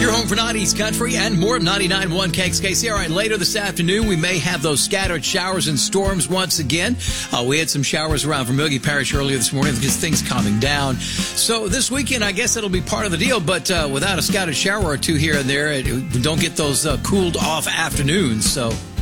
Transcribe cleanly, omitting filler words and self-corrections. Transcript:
Your home for 90s country and more. 99.1 KXKC. All right, later this afternoon, we may have those scattered showers and storms once again. We had some showers around Vermilion Parish earlier this morning because things calming down. So this weekend, I guess it'll be part of the deal, but without a scattered shower or two here and there, don't get those cooled off afternoons. So